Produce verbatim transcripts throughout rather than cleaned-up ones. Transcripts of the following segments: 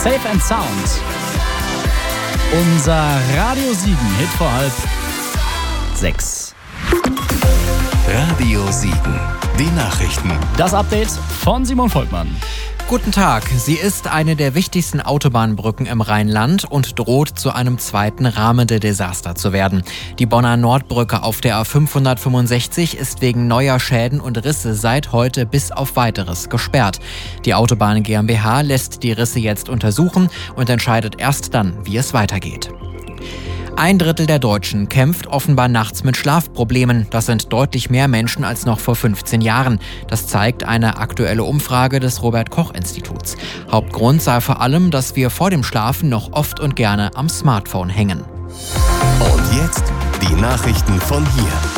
Safe and Sound. Unser Radio Siegen, Hit vor halb sechs. Radio Siegen, die Nachrichten. Das Update von Simon Volkmann. Guten Tag. Sie ist eine der wichtigsten Autobahnbrücken im Rheinland und droht zu einem zweiten Ramende-Desaster zu werden. Die Bonner Nordbrücke auf der A fünfhundertfünfundsechzig ist wegen neuer Schäden und Risse seit heute bis auf Weiteres gesperrt. Die Autobahn GmbH lässt die Risse jetzt untersuchen und entscheidet erst dann, wie es weitergeht. Ein Drittel der Deutschen kämpft offenbar nachts mit Schlafproblemen. Das sind deutlich mehr Menschen als noch vor fünfzehn Jahren. Das zeigt eine aktuelle Umfrage des Robert-Koch-Instituts. Hauptgrund sei vor allem, dass wir vor dem Schlafen noch oft und gerne am Smartphone hängen. Und jetzt die Nachrichten von hier.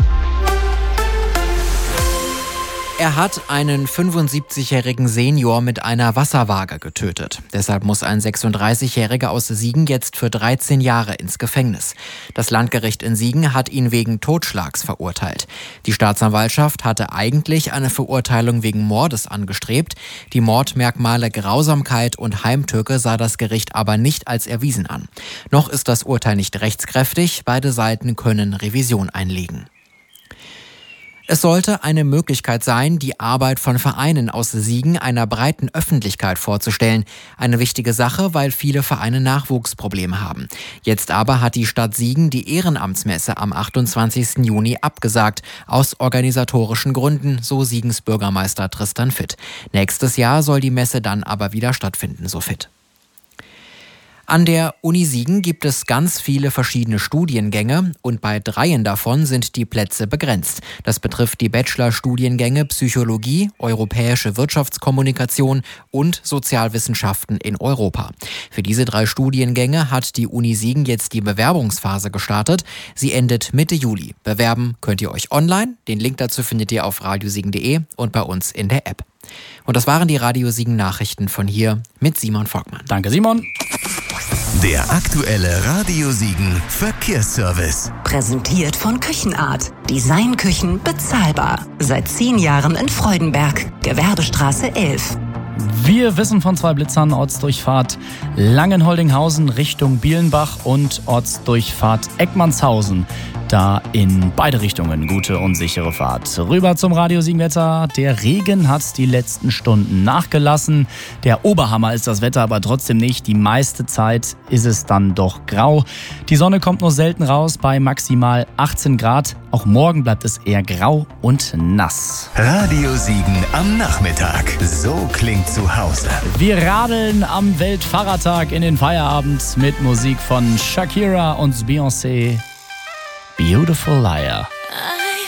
Er hat einen fünfundsiebzigjährigen Senior mit einer Wasserwaage getötet. Deshalb muss ein sechsunddreißigjähriger aus Siegen jetzt für dreizehn Jahre ins Gefängnis. Das Landgericht in Siegen hat ihn wegen Totschlags verurteilt. Die Staatsanwaltschaft hatte eigentlich eine Verurteilung wegen Mordes angestrebt. Die Mordmerkmale Grausamkeit und Heimtücke sah das Gericht aber nicht als erwiesen an. Noch ist das Urteil nicht rechtskräftig. Beide Seiten können Revision einlegen. Es sollte eine Möglichkeit sein, die Arbeit von Vereinen aus Siegen einer breiten Öffentlichkeit vorzustellen. Eine wichtige Sache, weil viele Vereine Nachwuchsprobleme haben. Jetzt aber hat die Stadt Siegen die Ehrenamtsmesse am achtundzwanzigsten Juni abgesagt, aus organisatorischen Gründen, so Siegens Bürgermeister Tristan Fitt. Nächstes Jahr soll die Messe dann aber wieder stattfinden, so Fitt. An der Uni Siegen gibt es ganz viele verschiedene Studiengänge und bei dreien davon sind die Plätze begrenzt. Das betrifft die Bachelor-Studiengänge Psychologie, Europäische Wirtschaftskommunikation und Sozialwissenschaften in Europa. Für diese drei Studiengänge hat die Uni Siegen jetzt die Bewerbungsphase gestartet. Sie endet Mitte Juli. Bewerben könnt ihr euch online. Den Link dazu findet ihr auf radiosiegen punkt de und bei uns in der App. Und das waren die Radio Siegen Nachrichten von hier mit Simon Volkmann. Danke, Simon. Der aktuelle Radio Siegen Verkehrsservice. Präsentiert von Küchenart. Designküchen bezahlbar. Seit zehn Jahren in Freudenberg. Gewerbestraße elf. Wir wissen von zwei Blitzern, Ortsdurchfahrt Langenholdinghausen Richtung Bielenbach und Ortsdurchfahrt Eckmannshausen. Da in beide Richtungen gute und sichere Fahrt. Rüber zum Radio Siegen-Wetter. Der Regen hat die letzten Stunden nachgelassen. Der Oberhammer ist das Wetter aber trotzdem nicht. Die meiste Zeit ist es dann doch grau. Die Sonne kommt nur selten raus bei maximal achtzehn Grad. Auch morgen bleibt es eher grau und nass. Radio Siegen am Nachmittag. So klingt zu Hause. Wir radeln am Weltfahrradtag in den Feierabend mit Musik von Shakira und Beyoncé. Beautiful Liar.